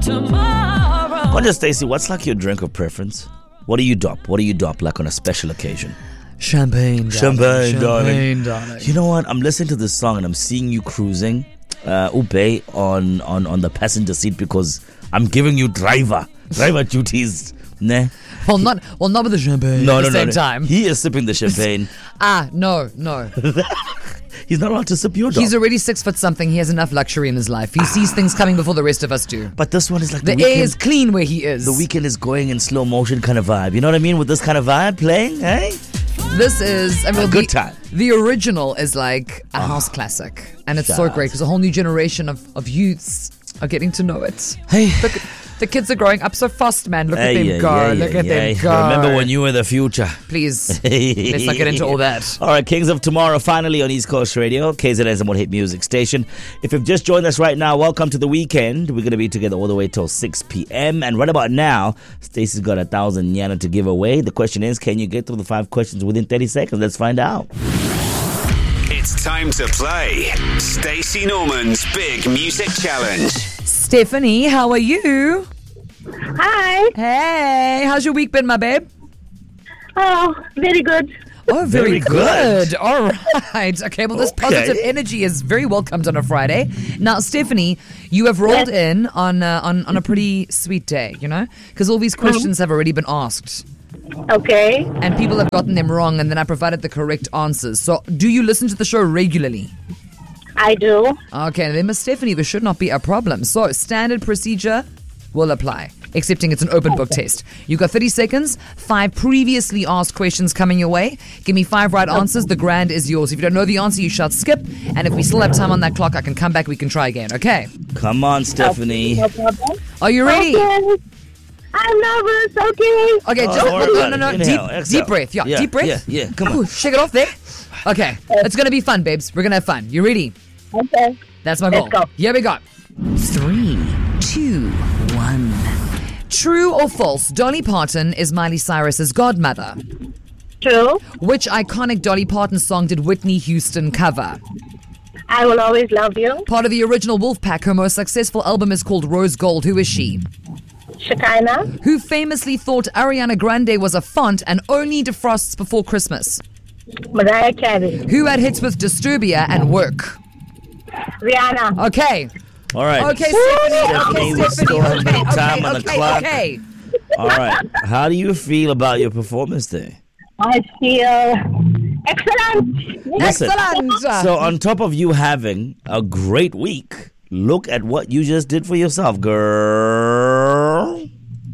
Wonder, Stacey, what's like your drink of preference? What do you dop? Like on a special occasion? Champagne, darling. You know what? I'm listening to this song and I'm seeing you cruising, Ube, on the passenger seat because I'm giving you driver duties. Nah. Well, not with the champagne. No, at the same time. He is sipping the champagne. No. He's not allowed to sip your dop. He's already 6 foot something. He has enough luxury in his life. He sees things coming before the rest of us do. But this one is like the air is clean where he is. The weekend is going in slow motion kind of vibe. You know what I mean? With this kind of vibe playing, hey? This is a good time. The original is like a house classic. And it's so great because a whole new generation of youths are getting to know it. Hey. Look, the kids are growing up so fast, man. Look at them go. Look at them go. Remember when you were the future. Please. Let's not get into all that. All right, Kings of Tomorrow finally on East Coast Radio, KZN's more hit music station. If you've just joined us right now, welcome to the weekend. We're going to be together all the way till 6 p.m. And right about now, Stacey's got 1,000 Nyana to give away. The question is, can you get through the 5 questions within 30 seconds? Let's find out. It's time to play Stacey Norman's Big Music Challenge. Stephanie, how are you? Hi. Hey, how's your week been, my babe? Oh, very good. Oh, very good. All right. Okay, well, this positive energy is very welcomed on a Friday. Now, Stephanie, you have rolled in on a pretty sweet day, you know? Because all these questions have already been asked. Okay. And people have gotten them wrong, and then I provided the correct answers. So, do you listen to the show regularly? I do. Okay, then Miss Stephanie, there should not be a problem. So, standard procedure will apply, excepting it's an open book test. You've got 30 seconds, 5 previously asked questions coming your way. Give me 5 right answers, the grand is yours. If you don't know the answer, you shout skip, and if we still have time on that clock, I can come back, we can try again, okay? Come on, Stephanie. No problem. Are you ready? Okay. I'm nervous, okay. Okay, no. Inhale, deep breath, deep breath. Yeah, come on. Shake it off there. Okay, it's going to be fun, babes. We're going to have fun. You ready? Okay. That's my goal. Let's go. Here we go. 3, 2, 1. True or false, Dolly Parton is Miley Cyrus's godmother? True. Which iconic Dolly Parton song did Whitney Houston cover? I Will Always Love You. Part of the original Wolfpack, her most successful album is called Rose Gold. Who is she? Shekinah. Who famously thought Ariana Grande was a font and only defrosts before Christmas? Mariah Carey. Who had hits with Disturbia and Work? Rihanna. Okay. All right. Okay, Stephanie. we still have a bit of time on the clock. Okay. All right. How do you feel about your performance there? I feel excellent. Listen, Excellent. So on top of you having a great week, look at what you just did for yourself, girl.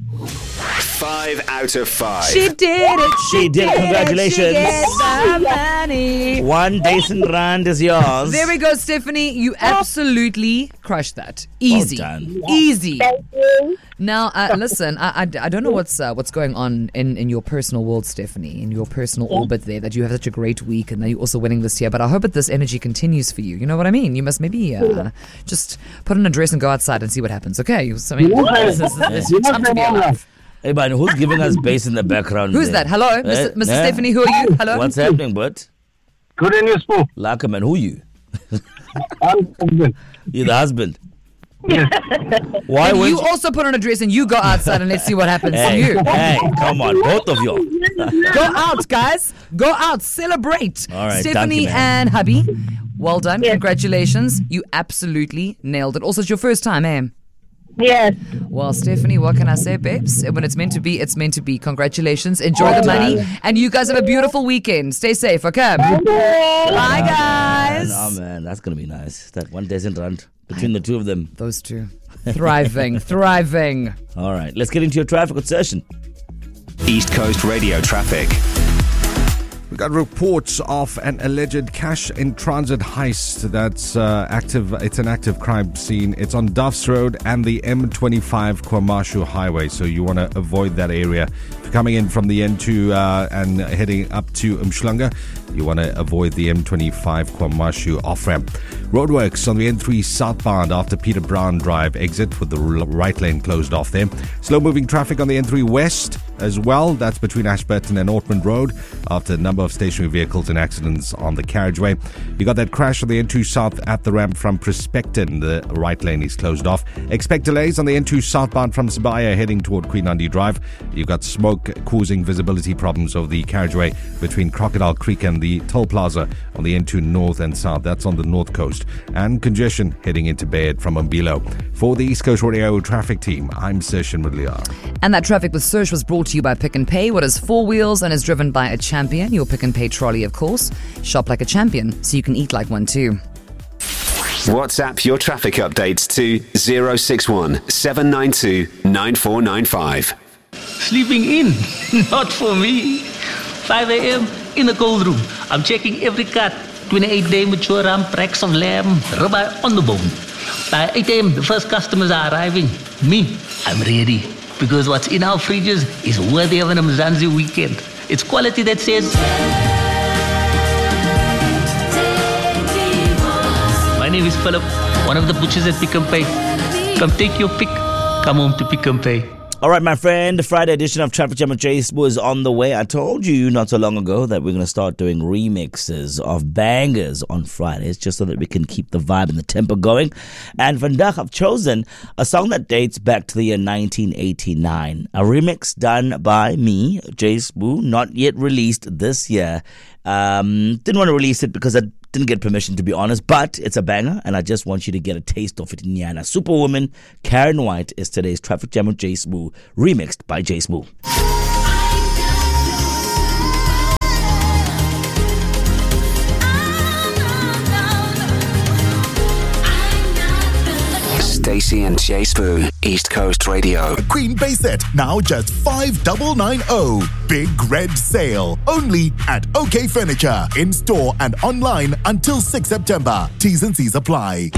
5 out of 5. She did it. She did. Congratulations. She gets the money. 1 decent rand is yours. There we go, Stephanie. You absolutely crushed that. Easy. Well done. Easy. Thank you. Now, listen, I don't know what's going on in your personal world, Stephanie, in your personal orbit there, that you have such a great week and that you're also winning this year. But I hope that this energy continues for you. You know what I mean? You must maybe just put on a dress and go outside and see what happens. Okay? This is time to be alive. Hey, man, who's giving us bass in the background? Who's there? that? Hello? Mr. Stephanie, who are you? Hello? What's happening, bud? Good in your spoon. Laka, man, who you? I'm husband. You're the husband. Why And would you also put on a dress and you go outside and let's see what happens to Hey, you. hey, come on, both of you. Go out, guys. Go out. Celebrate. All right, Stephanie thank you, man. and hubby, well done. Yes. Congratulations. You absolutely nailed it. Also, it's your first time, eh? Yes. Well, Stephanie, what can I say, babes? When it's meant to be, it's meant to be. Congratulations. Enjoy the money. And you guys have a beautiful weekend. Stay safe, okay? Bye, guys. Oh, man, that's going to be nice. That 1 decent rand between the two of them. Those two. Thriving. Thriving. All right, let's get into your traffic session. East Coast Radio traffic. We got reports of an alleged cash in transit heist that's active. It's an active crime scene. It's on Duffs Road and the M25 KwaMashu Highway, so you want to avoid that area. If you're coming in from the N2 and heading up to Umhlanga, you want to avoid the M25 KwaMashu off-ramp. Roadworks on the N3 southbound after Peter Brown Drive exit with the right lane closed off there. Slow-moving traffic on the N3 west as well. That's between Ashburton and Ortman Road after a number of stationary vehicles and accidents on the carriageway. You got that crash on the N2 South at the ramp from Prospecton. The right lane is closed off. Expect delays on the N2 southbound from Sibaya heading toward Queen Andy Drive. You've got smoke causing visibility problems over the carriageway between Crocodile Creek and the toll plaza on the N2 north and south. That's on the north coast. And congestion heading into Bayard from Umbilo. For the East Coast Radio traffic team, I'm Sershin Mudliar. And that traffic with Search was brought to you by Pick n Pay. What has 4 wheels and is driven by a champion? Your Pick n Pay trolley, of course. Shop like a champion so you can eat like one too. WhatsApp your traffic updates to 061 792 9495. Sleeping in, not for me. 5 a.m. in the cold room. I'm checking every cut. 28-day mature ram, racks of lamb, ribeye on the bone. By 8 a.m., the first customers are arriving. Me, I'm ready. Because what's in our fridges is worthy of an Mzansi weekend. It's quality that says... My name is Philip, one of the butchers at Pick n Pay. Come take your pick. Come home to Pick n Pay. All right, my friend, the Friday edition of Traffic Jam with Jay Sbu is on the way. I told you not so long ago that we're going to start doing remixes of bangers on Fridays just so that we can keep the vibe and the tempo going. And vandag, I've chosen a song that dates back to the year 1989. A remix done by me, Jay Sbu, not yet released this year. Didn't want to release it because I didn't get permission, to be honest, but it's a banger and I just want you to get a taste of it. Nyana Superwoman, Karen White is today's Traffic Jam with Jay Sbu, remixed by Jay Sbu. Stacey and Jay Sbu, East Coast Radio. Queen Bay set, now just 5,990. Big red sale. Only at OK Furniture. In store and online until 6 September. T's and C's apply.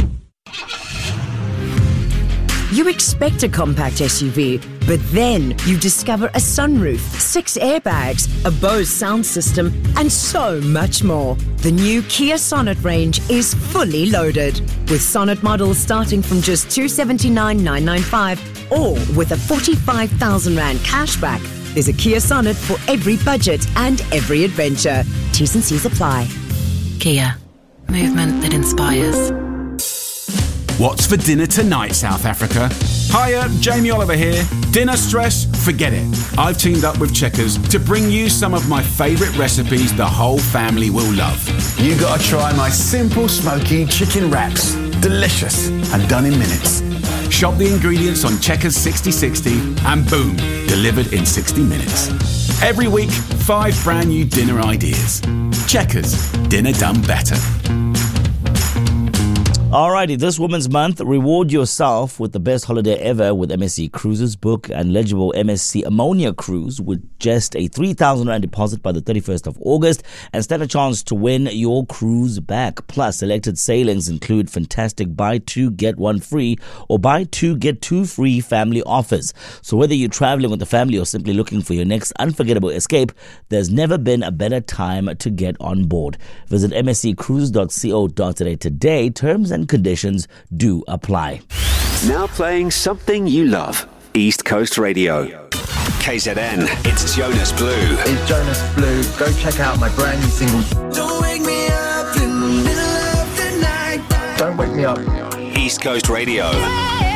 You expect a compact SUV, but then you discover a sunroof, 6 airbags, a Bose sound system, and so much more. The new Kia Sonet range is fully loaded, with Sonet models starting from just $279,995 or with a 45,000 Rand cashback. There's a Kia Sonet for every budget and every adventure. T's and C's apply. Kia, movement that inspires. What's for dinner tonight, South Africa? Hiya, Jamie Oliver here. Dinner stress? Forget it. I've teamed up with Checkers to bring you some of my favourite recipes the whole family will love. You gotta try my simple smoky chicken wraps. Delicious and done in minutes. Shop the ingredients on Checkers 6060 and boom, delivered in 60 minutes. Every week, 5 brand new dinner ideas. Checkers, dinner done better. Alrighty, this Women's Month, reward yourself with the best holiday ever with MSC Cruises. Book an eligible MSC Ammonia cruise with just a 3,000 Rand deposit by the 31st of August and stand a chance to win your cruise back. Plus, selected sailings include fantastic buy 2 get 1 free or buy 2 get 2 free family offers. So whether you're traveling with the family or simply looking for your next unforgettable escape, there's never been a better time to get on board. Visit msccruise.co.za today. Terms and conditions do apply. Now playing something you love. East Coast Radio. KZN, it's Jonas Blue. It's Jonas Blue. Go check out my brand new single. Don't wake me up in the middle of the night. Don't wake me up. East Coast Radio.